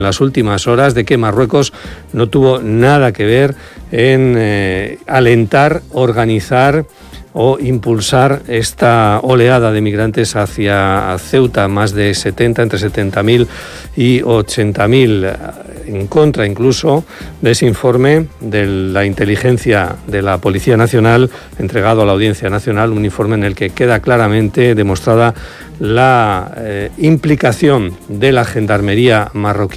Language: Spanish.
las últimas horas de que Marruecos no tuvo nada que ver en alentar, organizar o impulsar esta oleada de migrantes hacia Ceuta, más de 70, entre 70.000 y 80.000, en contra incluso de ese informe de la inteligencia de la Policía Nacional, entregado a la Audiencia Nacional, un informe en el que queda claramente demostrada la implicación de la Gendarmería marroquí